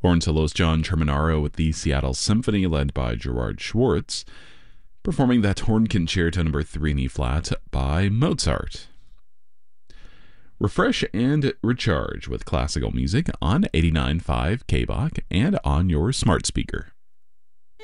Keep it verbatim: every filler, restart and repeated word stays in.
Horn soloist John Terminaro with the Seattle Symphony led by Gerard Schwartz, performing that Horn Concerto number three in E flat by Mozart. Refresh and recharge with classical music on eighty-nine point five K B O C and on your smart speaker.